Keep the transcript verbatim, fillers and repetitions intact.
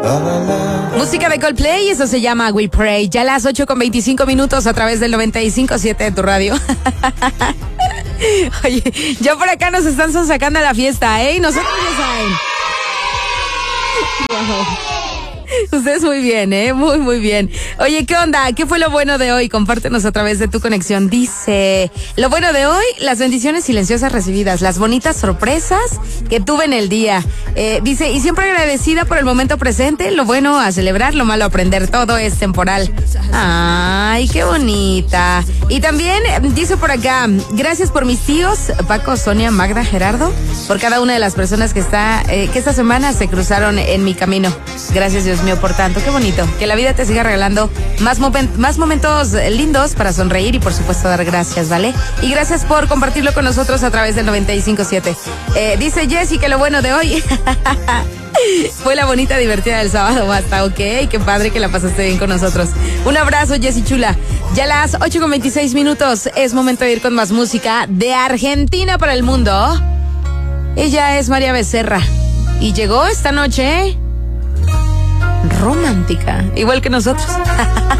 Música de Coldplay, eso se llama We Pray. Ya a las ocho con veinticinco minutos a través del noventa y cinco punto siete de tu radio. Oye, ya por acá nos están sacando a la fiesta, ¿eh? Nosotros ya saben. Wow. Ustedes muy bien, ¿eh? Muy, muy bien. Oye, ¿qué onda? ¿Qué fue lo bueno de hoy? Compártenos a través de tu conexión. Dice, lo bueno de hoy, las bendiciones silenciosas recibidas, las bonitas sorpresas que tuve en el día. Eh, dice, y siempre agradecida por el momento presente, lo bueno a celebrar, lo malo a aprender, todo es temporal. Ay, qué bonita. Y también dice por acá, gracias por mis tíos, Paco, Sonia, Magda, Gerardo, por cada una de las personas que está, eh, que esta semana se cruzaron en mi camino. Gracias, Dios mío, por tanto, qué bonito. Que la vida te siga regalando más, momen- más momentos lindos para sonreír y por supuesto dar gracias, ¿vale? Y gracias por compartirlo con nosotros a través del noventa y cinco punto siete. Eh, dice Jessy que lo bueno de hoy fue la bonita divertida del sábado, basta, ok, qué padre que la pasaste bien con nosotros. Un abrazo, Jessy chula. Ya a las ocho con veintiséis minutos es momento de ir con más música de Argentina para el mundo. Ella es María Becerra y llegó esta noche romántica, igual que nosotros.